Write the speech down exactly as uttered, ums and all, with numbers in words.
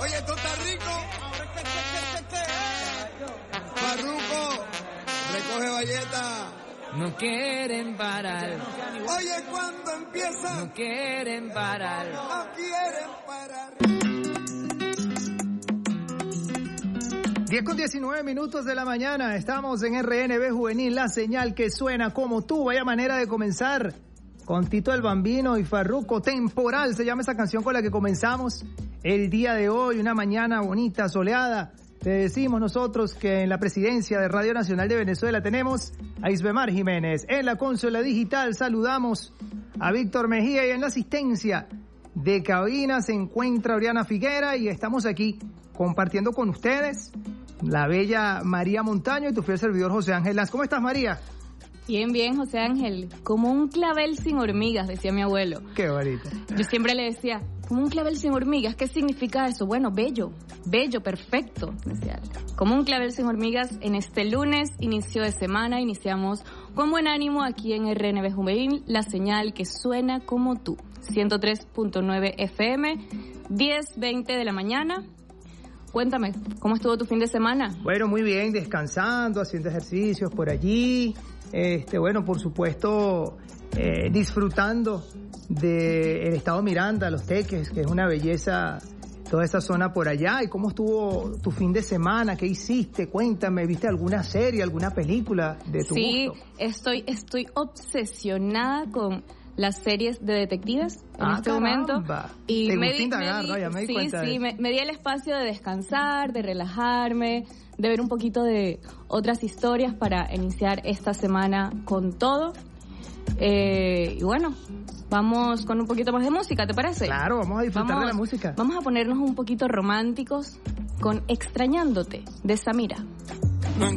Oye, esto está rico. Farruko, recoge valleta. No quieren parar. Oye, cuando empieza. No quieren parar. No quieren parar. diez con diecinueve minutos de la mañana, estamos en R N B Juvenil, la señal que suena como tú. Vaya manera de comenzar con Tito el Bambino y Farruko. Temporal se llama esa canción con la que comenzamos el día de hoy, una mañana bonita, soleada. Te decimos nosotros que en la presidencia de Radio Nacional de Venezuela tenemos a Isbemar Jiménez. En la consola digital saludamos a Víctor Mejía y en la asistencia de cabina se encuentra Oriana Figuera y estamos aquí compartiendo con ustedes la bella María Montaño y tu fiel servidor José Ángel Lanz. ¿Cómo estás, María? Bien, bien, José Ángel. Como un clavel sin hormigas, decía mi abuelo. Qué bonito. Yo siempre le decía, como un clavel sin hormigas, ¿qué significa eso? Bueno, bello, bello, perfecto, decía él. Como un clavel sin hormigas, en este lunes, inicio de semana, iniciamos con buen ánimo aquí en R N B Juvenil, la señal que suena como tú. ciento tres punto nueve F M, diez veinte de la mañana. Cuéntame, ¿cómo estuvo tu fin de semana? Bueno, muy bien, descansando, haciendo ejercicios por allí. Este, bueno, por supuesto, eh, disfrutando del estado Miranda, Los Teques, que es una belleza, toda esa zona por allá. ¿Y cómo estuvo tu fin de semana? ¿Qué hiciste? Cuéntame, ¿viste alguna serie, alguna película de tu sí, gusto? Sí, estoy, estoy obsesionada con las series de detectives en ah, este caramba. momento. Y Te me gusta di, indagar, me di, ¿no? Ya me di sí, cuenta sí, de me, me di el espacio de descansar, de relajarme, de ver un poquito de otras historias para iniciar esta semana con todo. Eh, y bueno, vamos con un poquito más de música, ¿te parece? Claro, vamos a disfrutar vamos, de la música. Vamos a ponernos un poquito románticos con Extrañándote, de Samira.